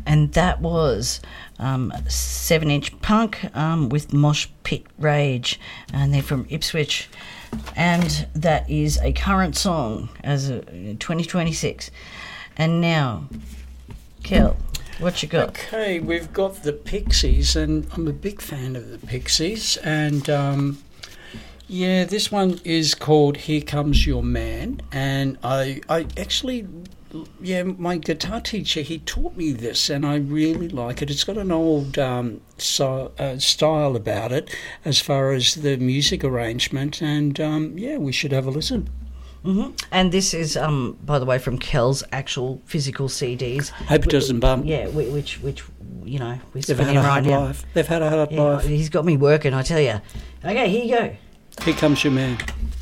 and that was 7-inch Punk with Mosh Pit Rage, and they're from Ipswich, and that is a current song as of 2026. And now, Kel, what you got? Okay, we've got the Pixies, and I'm a big fan of the Pixies, and yeah, this one is called Here Comes Your Man, and I actually, yeah, my guitar teacher, he taught me this, and I really like it. It's got an old style about it as far as the music arrangement, and yeah, we should have a listen. Mm-hmm. And this is, by the way, from Kel's actual physical CDs. Hope it doesn't bump. Yeah, which you know, we're They've had a hard life. They've had a hard life. He's got me working, I tell you. Okay, here you go. Here comes your man.